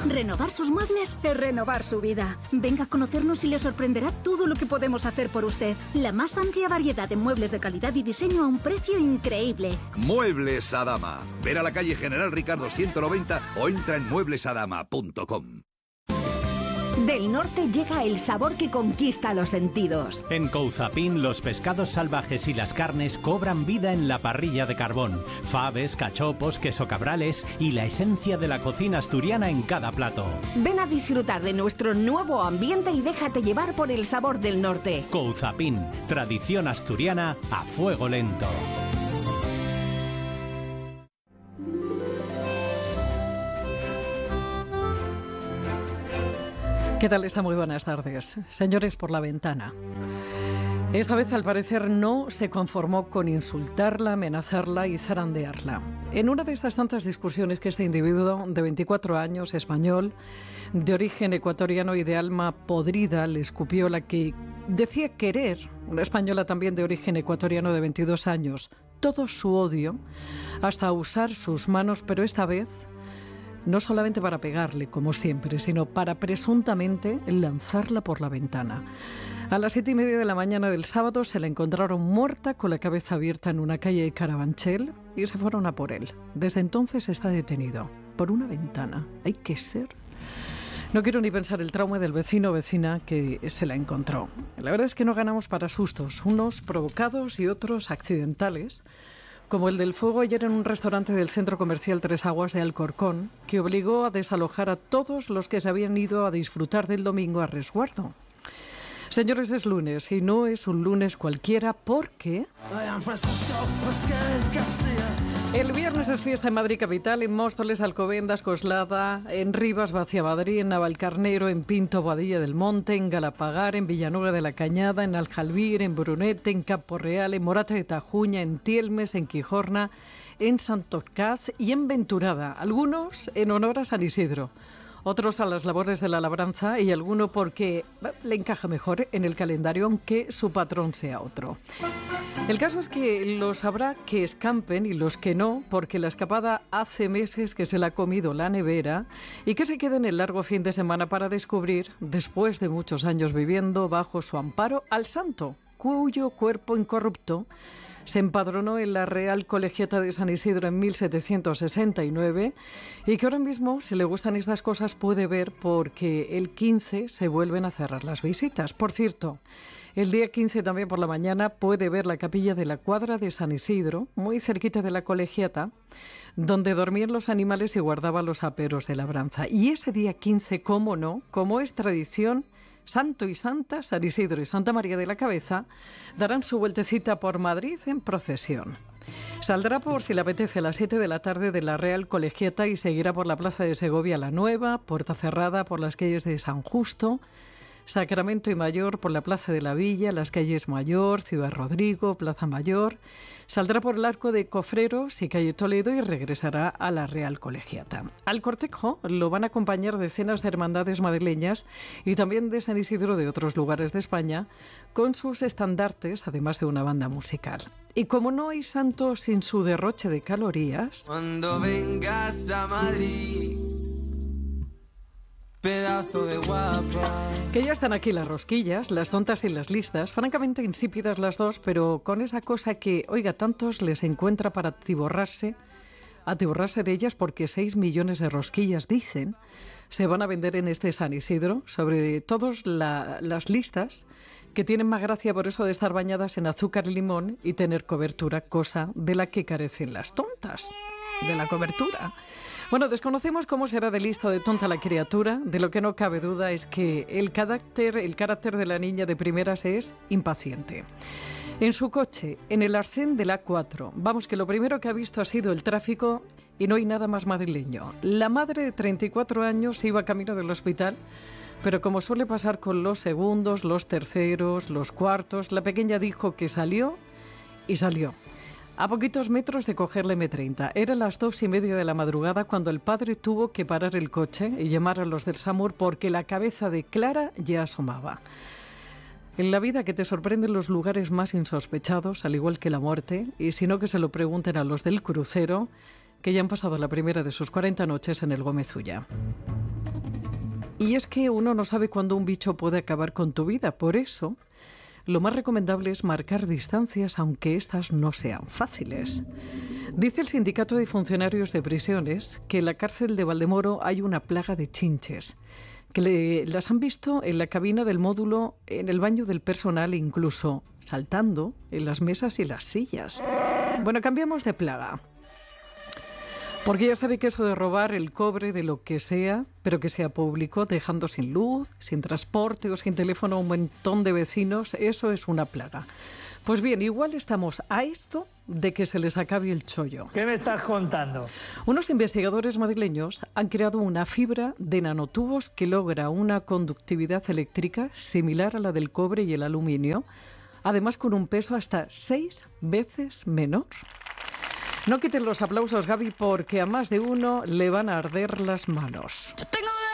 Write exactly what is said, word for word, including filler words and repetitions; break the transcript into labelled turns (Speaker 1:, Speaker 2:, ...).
Speaker 1: Renovar sus muebles es renovar su vida. Venga a conocernos y le sorprenderá todo lo que podemos hacer por usted. La más amplia variedad de muebles de calidad y diseño a un precio increíble.
Speaker 2: Muebles Adama. Ver a la calle General Ricardo ciento noventa o entra en muebles adama punto com.
Speaker 3: Del norte llega el sabor que conquista los sentidos.
Speaker 4: En Couzapin los pescados salvajes y las carnes cobran vida en la parrilla de carbón. Faves, cachopos, queso cabrales y la esencia de la cocina asturiana en cada plato.
Speaker 3: Ven a disfrutar de nuestro nuevo ambiente y déjate llevar por el sabor del norte.
Speaker 4: Couzapin, tradición asturiana a fuego lento.
Speaker 5: ¿Qué tal está? Muy buenas tardes. Señores por la ventana. Esta vez, al parecer, no se conformó con insultarla, amenazarla y zarandearla. En una de esas tantas discusiones que este individuo de veinticuatro años, español, de origen ecuatoriano y de alma podrida, le escupió la que decía querer, una española también de origen ecuatoriano de veintidós años, todo su odio, hasta usar sus manos, pero esta vez no solamente para pegarle, como siempre, sino para presuntamente lanzarla por la ventana. A las siete y media de la mañana del sábado se la encontraron muerta con la cabeza abierta en una calle de Carabanchel y se fueron a por él. Desde entonces está detenido por una ventana. Hay que ser... No quiero ni pensar el trauma del vecino o vecina que se la encontró. La verdad es que no ganamos para sustos, unos provocados y otros accidentales, como el del fuego ayer en un restaurante del centro comercial Tres Aguas de Alcorcón, que obligó a desalojar a todos los que se habían ido a disfrutar del domingo a resguardo. Señores, es lunes y no es un lunes cualquiera porque... El viernes es fiesta en Madrid capital, en Móstoles, Alcobendas, Coslada, en Rivas, Vaciamadrid, en Navalcarnero, en Pinto, Boadilla del Monte, en Galapagar, en Villanueva de la Cañada, en Aljalbir, en Brunete, en Campo Real, en Morata de Tajuña, en Tielmes, en Quijorna, en Santorcaz y en Venturada. Algunos en honor a San Isidro, otros a las labores de la labranza y alguno porque le encaja mejor en el calendario, aunque su patrón sea otro. El caso es que los habrá que escampen y los que no, porque la escapada hace meses que se la ha comido la nevera y que se queden el largo fin de semana para descubrir, después de muchos años viviendo bajo su amparo, al santo, cuyo cuerpo incorrupto se empadronó en la Real Colegiata de San Isidro en mil setecientos sesenta y nueve y que ahora mismo, si le gustan estas cosas, puede ver porque el quince se vuelven a cerrar las visitas. Por cierto, el día quince también por la mañana puede ver la capilla de la Cuadra de San Isidro, muy cerquita de la Colegiata, donde dormían los animales y guardaban los aperos de labranza. Y ese día quince, cómo no, como es tradición, Santo y Santa, San Isidro y Santa María de la Cabeza, darán su vueltecita por Madrid en procesión. Saldrá, por si le apetece, a las siete de la tarde de la Real Colegiata y seguirá por la Plaza de Segovia la Nueva, Puerta Cerrada, por las calles de San Justo, Sacramento y Mayor, por la Plaza de la Villa, las calles Mayor, Ciudad Rodrigo, Plaza Mayor. Saldrá por el Arco de Cofreros y calle Toledo y regresará a la Real Colegiata. Al cortejo lo van a acompañar decenas de hermandades madrileñas y también de San Isidro de otros lugares de España, con sus estandartes, además de una banda musical. Y como no hay santo sin su derroche de calorías...
Speaker 6: Cuando vengas a Madrid, pedazo de guapa.
Speaker 5: Que ya están aquí las rosquillas, las tontas y las listas, francamente insípidas las dos, pero con esa cosa que, oiga, tantos les encuentra para atiborrarse, atiborrarse de ellas, porque seis millones de rosquillas, dicen, se van a vender en este San Isidro, sobre todo la, las listas, que tienen más gracia por eso de estar bañadas en azúcar y limón y tener cobertura, cosa de la que carecen las tontas, de la cobertura. Bueno, desconocemos cómo será de lista o de tonta la criatura. De lo que no cabe duda es que el carácter, el carácter de la niña de primeras es impaciente. En su coche, en el arcén del A cuatro, vamos, que lo primero que ha visto ha sido el tráfico y no hay nada más madrileño. La madre de treinta y cuatro años iba camino del hospital, pero como suele pasar con los segundos, los terceros, los cuartos, la pequeña dijo que salió y salió. A poquitos metros de coger la eme treinta. Eran las dos y media de la madrugada cuando el padre tuvo que parar el coche y llamar a los del SAMUR porque la cabeza de Clara ya asomaba. En la vida que te sorprenden los lugares más insospechados, al igual que la muerte, y si no que se lo pregunten a los del crucero, que ya han pasado la primera de sus cuarenta noches en el Gómez Ulla. Y es que uno no sabe cuándo un bicho puede acabar con tu vida. Por eso, lo más recomendable es marcar distancias, aunque estas no sean fáciles. Dice el Sindicato de Funcionarios de Prisiones que en la cárcel de Valdemoro hay una plaga de chinches, que le, las han visto en la cabina del módulo, en el baño del personal, incluso saltando en las mesas y las sillas. Bueno, cambiamos de plaga. Porque ya sabe que eso de robar el cobre de lo que sea, pero que sea público, dejando sin luz, sin transporte o sin teléfono a un montón de vecinos, eso es una plaga. Pues bien, igual estamos a esto de que se les acabe el chollo.
Speaker 7: ¿Qué me estás contando?
Speaker 5: Unos investigadores madrileños han creado una fibra de nanotubos que logra una conductividad eléctrica similar a la del cobre y el aluminio, además con un peso hasta seis veces menor. No quiten los aplausos, Gaby, porque a más de uno le van a arder las manos.